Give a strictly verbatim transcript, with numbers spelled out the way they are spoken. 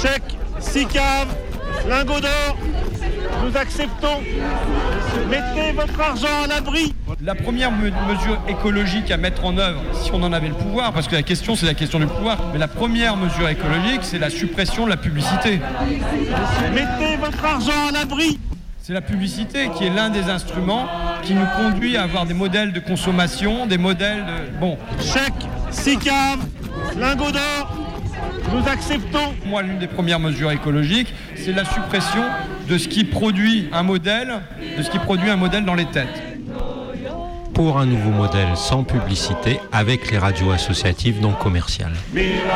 Chèque, six caves, lingots d'or, nous acceptons. Mettez votre argent à l'abri. La première me- mesure écologique à mettre en œuvre, si on en avait le pouvoir, parce que la question c'est la question du pouvoir, mais la première mesure écologique c'est la suppression de la publicité. Mettez votre argent à l'abri. C'est la publicité qui est l'un des instruments qui nous conduit à avoir des modèles de consommation, des modèles de... Bon, Chèque, six caves, lingots d'or, nous acceptons. moi l'une des premières mesures écologiques, c'est la suppression de ce qui produit un modèle, de ce qui produit un modèle dans les têtes. Pour un nouveau modèle sans publicité avec les radios associatives non commerciales.